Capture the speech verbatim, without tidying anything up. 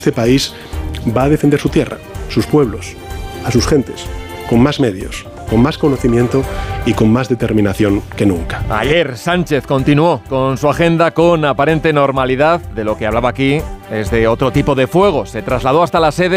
Este país va a defender su tierra, sus pueblos, a sus gentes, con más medios, con más conocimiento y con más determinación que nunca. Ayer Sánchez continuó con su agenda con aparente normalidad. De lo que hablaba aquí es de otro tipo de fuego. Se trasladó hasta la sede